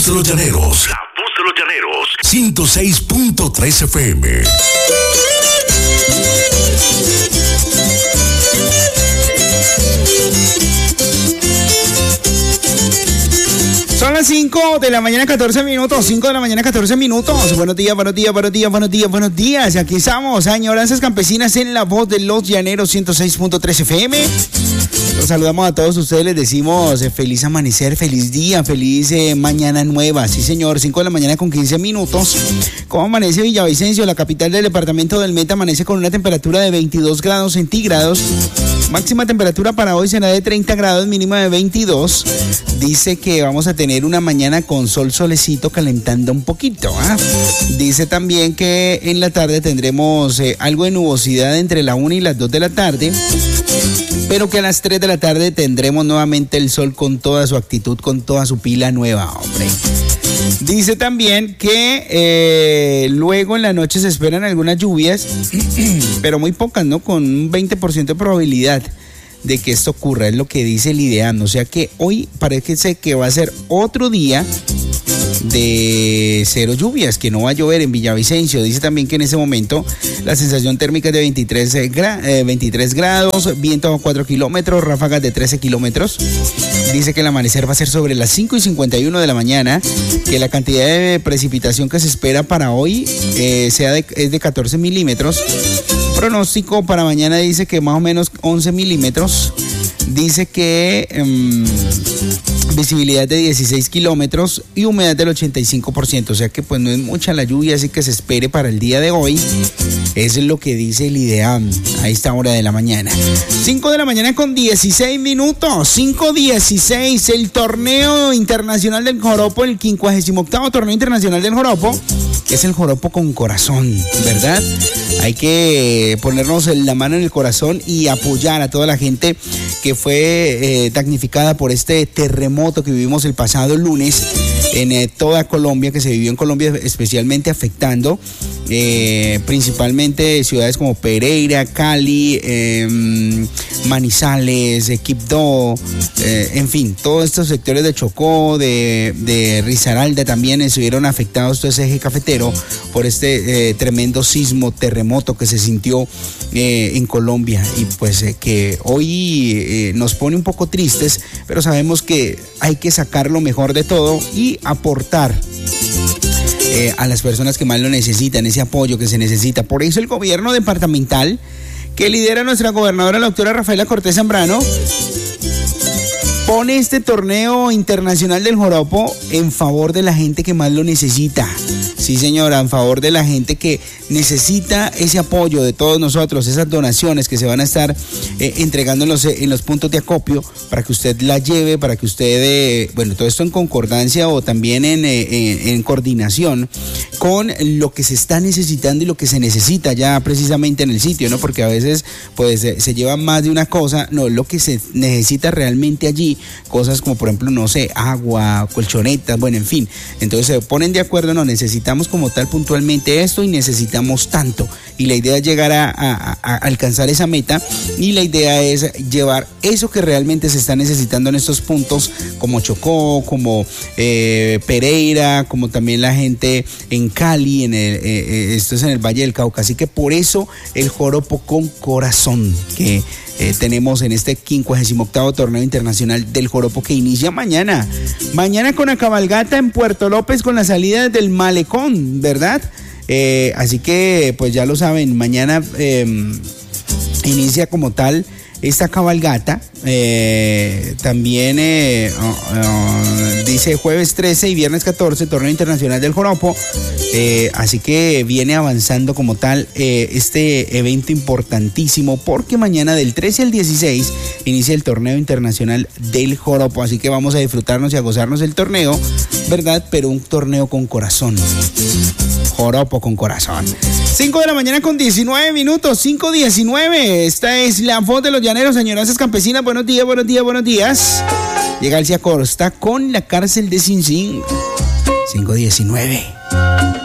de los llaneros. La voz de los llaneros. 106.3 FM. Son las 5 de la mañana, 14 minutos. 5 de la mañana, 14 minutos. Buenos días, buenos días, buenos días, buenos días, buenos días. Aquí estamos, añoranzas campesinas en la voz de los llaneros, 106.3 FM. Los saludamos a todos ustedes, les decimos feliz amanecer, feliz día, feliz mañana nueva. Sí, señor, 5 de la mañana con 15 minutos. ¿Cómo amanece Villavicencio? La capital del departamento del Meta amanece con una temperatura de 22 grados centígrados. Máxima temperatura para hoy será de 30 grados, mínima de 22. Dice que vamos a tener una mañana con sol, solecito, calentando un poquito. Dice también que en la tarde tendremos algo de nubosidad entre la 1 y las 2 de la tarde, pero que a las 3 de la tarde tendremos nuevamente el sol con toda su actitud, con toda su pila nueva, hombre. Dice también que luego en la noche se esperan algunas lluvias, pero muy pocas, ¿no? Con un 20% de probabilidad de que esto ocurra, es lo que dice el IDEAM. O sea que hoy parece que va a ser otro día de cero lluvias, que no va a llover en Villavicencio. Dice también que en ese momento la sensación térmica es de 23 grados, viento a 4 kilómetros, ráfagas de 13 kilómetros. Dice que el amanecer va a ser sobre las 5:51 de la mañana, que la cantidad de precipitación que se espera para hoy es de 14 milímetros. Pronóstico para mañana dice que más o menos 11 milímetros. Dice que visibilidad de 16 kilómetros y humedad del 85%. O sea que pues no es mucha la lluvia, así que se espere para el día de hoy. Eso es lo que dice el IDEAM a esta hora de la mañana. 5 de la mañana con 16 minutos. 5:16. El torneo internacional del joropo, el 58º torneo internacional del joropo. Es el joropo con corazón, ¿verdad? Hay que ponernos la mano en el corazón y apoyar a toda la gente que fue damnificada por este terremoto que vivimos el pasado lunes en toda Colombia, que se vivió en Colombia, especialmente afectando principalmente ciudades como Pereira, Cali, Manizales, Quibdó, en fin, todos estos sectores de Chocó, de Risaralda también estuvieron afectados, todo ese eje cafetero, por este tremendo terremoto que se sintió en Colombia, y pues que hoy nos pone un poco tristes, pero sabemos que hay que sacar lo mejor de todo y aportar a las personas que más lo necesitan, ese apoyo que se necesita. Por eso el gobierno departamental, que lidera nuestra gobernadora, la doctora Rafaela Cortés Zambrano, pone este torneo internacional del joropo en favor de la gente que más lo necesita. Sí, señora, en favor de la gente que necesita ese apoyo de todos nosotros, esas donaciones que se van a estar entregando en los puntos de acopio para que usted la lleve, para que usted, bueno, todo esto en concordancia o también en coordinación con lo que se está necesitando y lo que se necesita ya precisamente en el sitio, ¿no? Porque a veces pues se lleva más de una cosa, no, lo que se necesita realmente allí, cosas como por ejemplo, no sé, agua, colchonetas, bueno, en fin. Entonces se ponen de acuerdo, no, necesitamos como tal puntualmente esto y necesitamos tanto. Y la idea es llegar a alcanzar esa meta, y la idea es llevar eso que realmente se está necesitando en estos puntos, como Chocó, como Pereira, como también la gente en Cali, esto es en el Valle del Cauca. Así que por eso el joropo con corazón que tenemos en este 58º torneo internacional del joropo, que inicia mañana con la cabalgata en Puerto López, con la salida del malecón, ¿verdad? Así que pues ya lo saben, mañana inicia como tal esta cabalgata. También dice jueves 13 y viernes 14, torneo internacional del joropo. Así que viene avanzando como tal este evento importantísimo, porque mañana del 13 al 16 inicia el torneo internacional del joropo. Así que vamos a disfrutarnos y a gozarnos el torneo, ¿verdad? Pero un torneo con corazón. Joropo con corazón. 5 de la mañana con 19 minutos, 5:19. Esta es la voz de los llaneros, señoras campesinas. Buenos días, buenos días, buenos días. Llega Alcia Costa con la cárcel de Sin Sin. 5:19.